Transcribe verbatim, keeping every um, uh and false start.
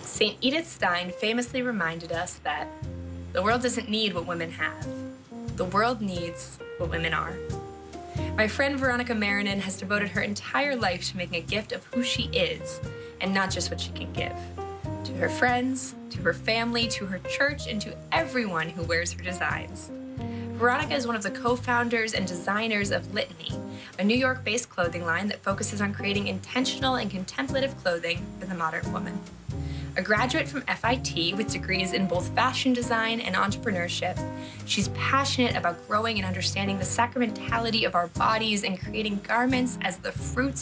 Saint Edith Stein famously reminded us that the world doesn't need what women have. The world needs what women are. My friend Veronica Marinin has devoted her entire life to making a gift of who she is, and not just what she can give. To her friends, to her family, to her church, and to everyone who wears her designs. Veronica is one of the co-founders and designers of Litany, a New York-based clothing line that focuses on creating intentional and contemplative clothing for the modern woman. A graduate from F I T with degrees in both fashion design and entrepreneurship, she's passionate about growing and understanding the sacramentality of our bodies and creating garments as the fruits